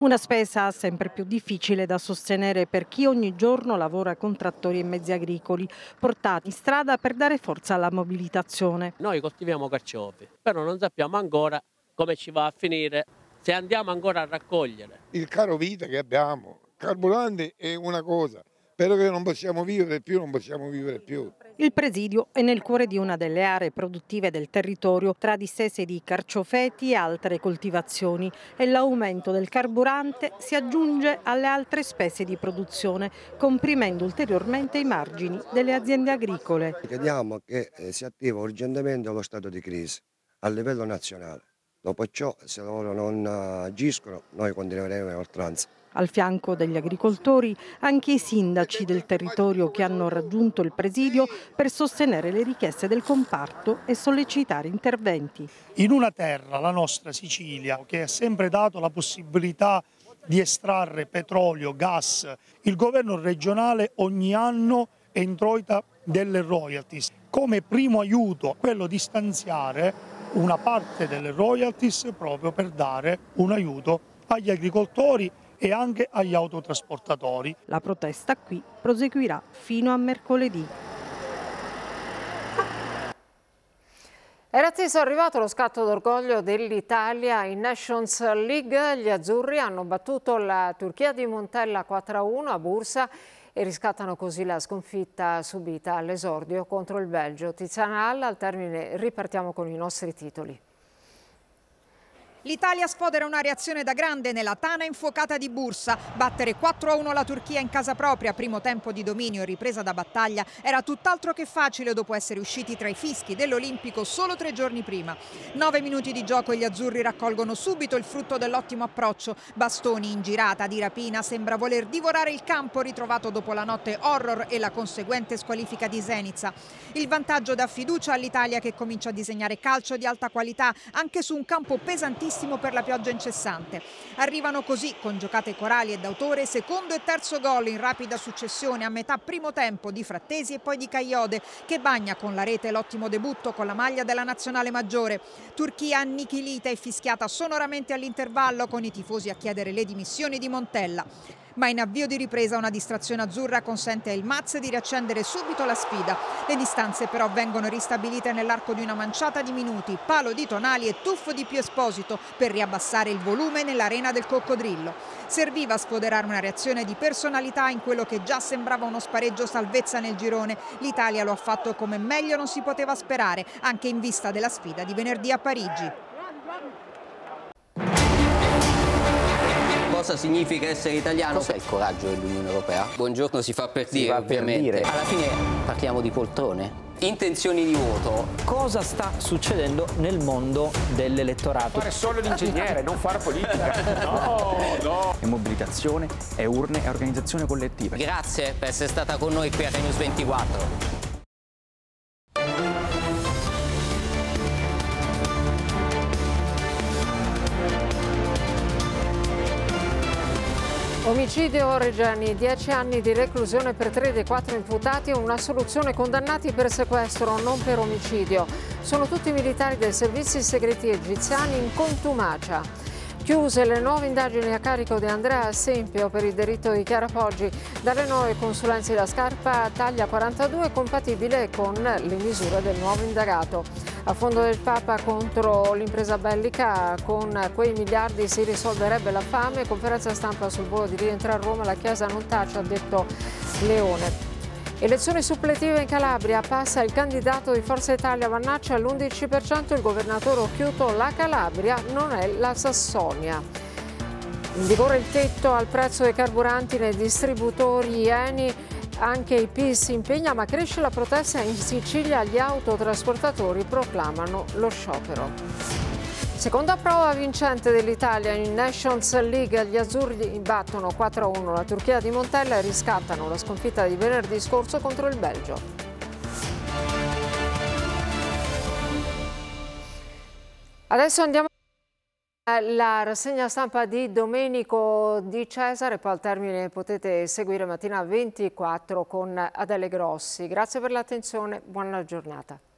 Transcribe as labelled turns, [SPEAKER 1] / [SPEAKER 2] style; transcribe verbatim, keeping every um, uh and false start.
[SPEAKER 1] Una spesa sempre più difficile da sostenere per chi ogni giorno lavora con trattori e mezzi agricoli, portati in strada per dare forza alla mobilitazione.
[SPEAKER 2] Noi coltiviamo carciofi, però non sappiamo ancora come ci va a finire, se andiamo ancora a raccogliere.
[SPEAKER 3] Il caro vita che abbiamo, carburante è una cosa, però che non possiamo vivere più, non possiamo vivere più.
[SPEAKER 1] Il presidio è nel cuore di una delle aree produttive del territorio, tra distese di carciofeti e altre coltivazioni, e l'aumento del carburante si aggiunge alle altre spese di produzione, comprimendo ulteriormente i margini delle aziende agricole.
[SPEAKER 4] Chiediamo che eh, si attiva urgentemente lo stato di crisi a livello nazionale. Dopo ciò, se loro non agiscono, noi continueremo in oltranza.
[SPEAKER 1] Al fianco degli agricoltori anche i sindaci del territorio che hanno raggiunto il presidio per sostenere le richieste del comparto e sollecitare interventi.
[SPEAKER 5] In una terra, la nostra Sicilia, che ha sempre dato la possibilità di estrarre petrolio, gas, il governo regionale ogni anno introita delle royalties. Come primo aiuto quello di stanziare una parte delle royalties proprio per dare un aiuto agli agricoltori e anche agli autotrasportatori.
[SPEAKER 1] La protesta qui proseguirà fino a mercoledì.
[SPEAKER 6] Era atteso arrivato lo scatto d'orgoglio dell'Italia in Nations League. Gli azzurri hanno battuto la Turchia di Montella quattro a uno a Bursa e riscattano così la sconfitta subita all'esordio contro il Belgio. Tiziana Alla, al termine ripartiamo con i nostri titoli.
[SPEAKER 7] L'Italia sfodera una reazione da grande nella tana infuocata di Bursa. Battere quattro a uno la Turchia in casa propria, primo tempo di dominio e ripresa da battaglia, era tutt'altro che facile dopo essere usciti tra i fischi dell'Olimpico solo tre giorni prima. Nove minuti di gioco e gli azzurri raccolgono subito il frutto dell'ottimo approccio. Bastoni in girata di rapina, sembra voler divorare il campo ritrovato dopo la notte horror e la conseguente squalifica di Zenica. Il vantaggio dà fiducia all'Italia, che comincia a disegnare calcio di alta qualità anche su un campo pesantissimo per la pioggia incessante. Arrivano così, con giocate corali e d'autore, secondo e terzo gol in rapida successione a metà primo tempo di Frattesi e poi di Caiode, che bagna con la rete l'ottimo debutto con la maglia della nazionale maggiore. Turchia annichilita e fischiata sonoramente all'intervallo, con i tifosi a chiedere le dimissioni di Montella. Ma in avvio di ripresa una distrazione azzurra consente a Elmaz di riaccendere subito la sfida. Le distanze però vengono ristabilite nell'arco di una manciata di minuti, palo di Tonali e tuffo di Pio Esposito per riabbassare il volume nell'arena del Coccodrillo. Serviva sfoderare una reazione di personalità in quello che già sembrava uno spareggio salvezza nel girone. L'Italia lo ha fatto come meglio non si poteva sperare, anche in vista della sfida di venerdì a Parigi.
[SPEAKER 8] Cosa significa essere italiano? Cos'è il coraggio dell'Unione Europea? Buongiorno si fa per
[SPEAKER 9] si
[SPEAKER 8] dire,
[SPEAKER 9] fa
[SPEAKER 8] ovviamente.
[SPEAKER 9] Per dire.
[SPEAKER 8] Alla fine parliamo di poltrone. Intenzioni di voto.
[SPEAKER 9] Cosa sta succedendo nel mondo dell'elettorato?
[SPEAKER 10] Fare solo l'ingegnere, non fare politica. No, no.
[SPEAKER 9] È mobilitazione, è urne, è organizzazione collettiva.
[SPEAKER 8] Grazie per essere stata con noi qui a Rai News ventiquattro.
[SPEAKER 6] Omicidio Reggiani, dieci anni di reclusione per tre dei quattro imputati e una soluzione condannati per sequestro, non per omicidio. Sono tutti militari dei servizi segreti egiziani in contumacia. Chiuse le nuove indagini a carico di Andrea Assempio per il delitto di Chiara Poggi. Dalle nuove consulenze da scarpa taglia quarantadue compatibile con le misure del nuovo indagato. A fondo del Papa contro l'impresa bellica, con quei miliardi si risolverebbe la fame. Conferenza stampa sul volo di rientrare a Roma, la Chiesa non tace, ha detto Leone. Elezioni suppletive in Calabria, passa il candidato di Forza Italia Vannaccia all'undici per cento, il governatore Occhiuto, la Calabria non è la Sassonia. In vigore il tetto al prezzo dei carburanti nei distributori Eni, anche il P I si impegna, ma cresce la protesta in Sicilia, gli autotrasportatori proclamano lo sciopero. Seconda prova vincente dell'Italia in Nations League, gli azzurri battono quattro a uno la Turchia di Montella e riscattano la sconfitta di venerdì scorso contro il Belgio. Adesso andiamo alla rassegna stampa di Domenico Di Cesare, poi al termine potete seguire Mattina ventiquattro con Adele Grossi. Grazie per l'attenzione, buona giornata.